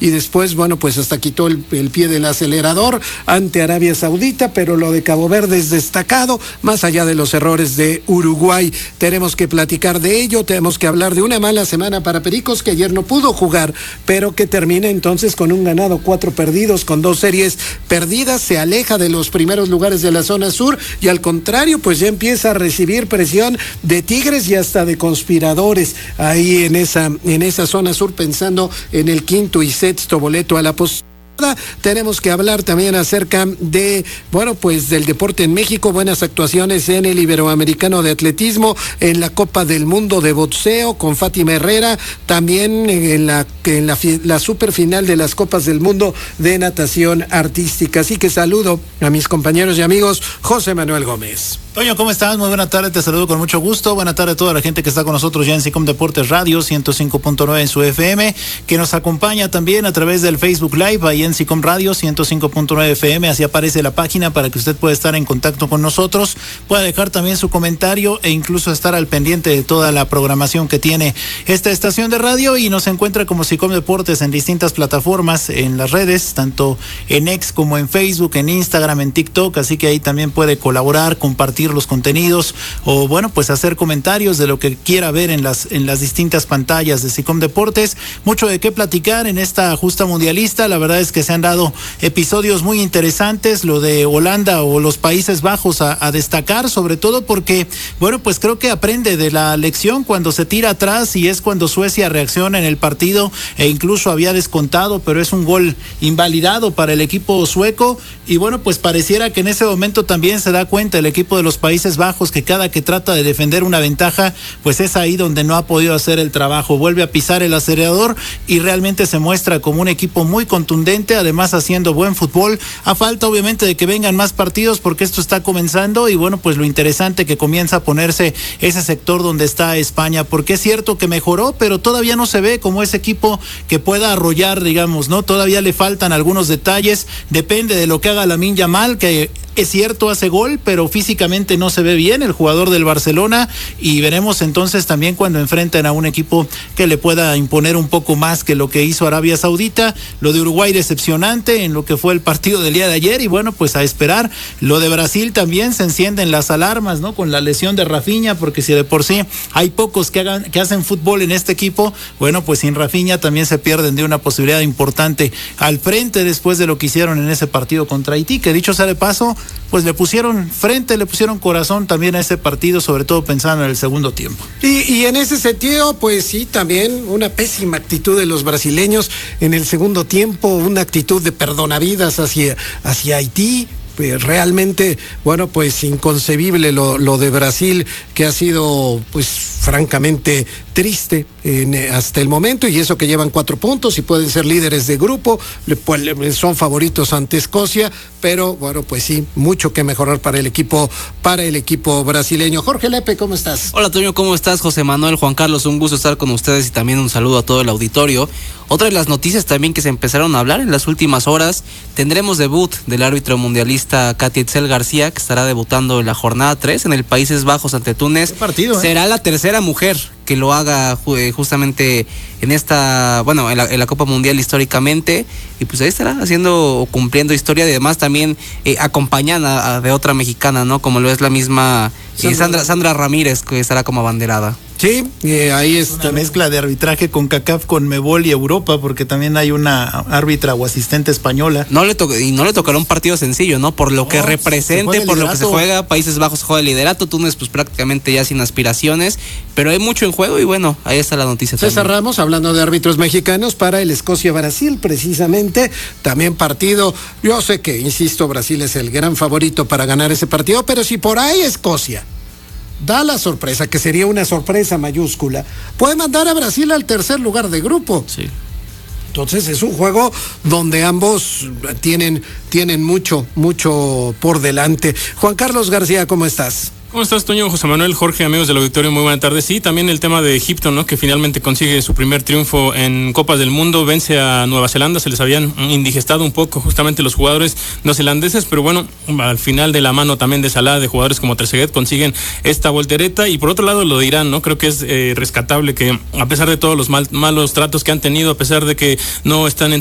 y después, bueno, pues hasta quitó el pie del acelerador ante Arabia Saudita, pero lo de Cabo Verde es destacado, más allá de los errores de Uruguay. Tenemos que platicar de ello, tenemos que hablar de una mala semana para Pericos, que ayer no pudo jugar, pero que termina entonces con un ganado, 4 perdidos, con 2 series perdidas, se aleja de los primeros lugares de la zona sur y al contrario, pues ya empieza a recibir presión de Tigres y hasta de conspiradores ahí en esa zona sur, pensando en el 5º y 6º boleto a la posición. Tenemos que hablar también acerca de, bueno, pues del deporte en México, buenas actuaciones en el Iberoamericano de Atletismo, en la Copa del Mundo de Boxeo con Fátima Herrera, también en la superfinal de las Copas del Mundo de Natación Artística. Así que saludo a mis compañeros y amigos. José Manuel Gómez. Toño, ¿cómo estás? Muy buena tarde, te saludo con mucho gusto. Buena tarde a toda la gente que está con nosotros ya en SICOM Deportes Radio 105.9 en su FM, que nos acompaña también a través del Facebook Live, ahí en SICOM Radio 105.9 FM, así aparece la página para que usted pueda estar en contacto con nosotros, pueda dejar también su comentario e incluso estar al pendiente de toda la programación que tiene esta estación de radio, y nos encuentra como SICOM Deportes en distintas plataformas, en las redes, tanto en X como en Facebook, en Instagram, en TikTok, así que ahí también puede colaborar, compartir los contenidos o bueno, pues hacer comentarios de lo que quiera ver en las distintas pantallas de SICOM Deportes. Mucho de qué platicar en esta justa mundialista, la verdad es que se han dado episodios muy interesantes, lo de Holanda o los Países Bajos a destacar, sobre todo porque, bueno, pues creo que aprende de la lección cuando se tira atrás, y es cuando Suecia reacciona en el partido e incluso había descontado, pero es un gol invalidado para el equipo sueco, y bueno, pues pareciera que en ese momento también se da cuenta el equipo de los Países Bajos que cada que trata de defender una ventaja, pues es ahí donde no ha podido hacer el trabajo, vuelve a pisar el acelerador y realmente se muestra como un equipo muy contundente, además haciendo buen fútbol, a falta obviamente de que vengan más partidos porque esto está comenzando, y bueno, pues lo interesante que comienza a ponerse ese sector donde está España, porque es cierto que mejoró, pero todavía no se ve como ese equipo que pueda arrollar, digamos, ¿no? Todavía le faltan algunos detalles, depende de lo que haga Lamine Yamal, que es cierto, hace gol, pero físicamente no se ve bien el jugador del Barcelona, y veremos entonces también cuando enfrenten a un equipo que le pueda imponer un poco más que lo que hizo Arabia Saudita. Lo de Uruguay decepcionante en lo que fue el partido del día de ayer, y bueno, pues a esperar. Lo de Brasil también se encienden las alarmas, ¿no? Con la lesión de Rafinha, porque si de por sí hay pocos que hacen fútbol en este equipo, bueno, pues sin Rafinha también se pierden de una posibilidad importante al frente después de lo que hicieron en ese partido contra Haití, que dicho sea de paso, pues le pusieron frente, le pusieron corazón también a ese partido, sobre todo pensando en el segundo tiempo. Y en ese sentido, pues sí, también una pésima actitud de los brasileños en el segundo tiempo, una actitud de perdonavidas hacia Haití. Realmente, bueno, pues inconcebible lo de Brasil, que ha sido pues francamente triste hasta el momento, y eso que llevan 4 puntos y pueden ser líderes de grupo, pues, son favoritos ante Escocia, pero bueno, pues sí, mucho que mejorar para el equipo brasileño. Jorge Lepe, ¿cómo estás? Hola Toño, ¿cómo estás? José Manuel, Juan Carlos, un gusto estar con ustedes y también un saludo a todo el auditorio. Otra de las noticias también que se empezaron a hablar en las últimas horas, tendremos debut del árbitro mundialista Katy Etzel García, que estará debutando en la jornada 3 en el Países Bajos ante Túnez. Será la tercera mujer que lo haga justamente en esta, bueno, en la Copa Mundial históricamente, y pues ahí estará haciendo o cumpliendo historia, y además también acompañada de otra mexicana, ¿no? Como lo es la misma Sandra Ramírez, que estará como abanderada. Sí, ahí está. Una mezcla de arbitraje con CACAF, con Conmebol y Europa, porque también hay una árbitra o asistente española. No le tocará un partido sencillo, ¿no? Por lo que represente, por lo que se juega. Países Bajos juega el liderato, Túnez pues prácticamente ya sin aspiraciones, pero hay mucho en juego, y bueno, ahí está la noticia. César Ramos, hablando de árbitros mexicanos para el Escocia-Brasil, precisamente, también partido. Yo sé que, insisto, Brasil es el gran favorito para ganar ese partido, pero si por ahí Escocia da la sorpresa, que sería una sorpresa mayúscula, puede mandar a Brasil al tercer lugar de grupo. Sí. Entonces es un juego donde ambos tienen mucho por delante. Juan Carlos García, ¿cómo estás? ¿Cómo estás, Toño? José Manuel, Jorge, amigos del auditorio, muy buena tarde. Sí, también el tema de Egipto, ¿no? Que finalmente consigue su primer triunfo en Copas del Mundo, vence a Nueva Zelanda, se les habían indigestado un poco justamente los jugadores neozelandeses, pero bueno, al final de la mano también de Salah, de jugadores como Trezeguet, consiguen esta voltereta. Y por otro lado lo de Irán, ¿no? Creo que es rescatable que a pesar de todos los malos tratos que han tenido, a pesar de que no están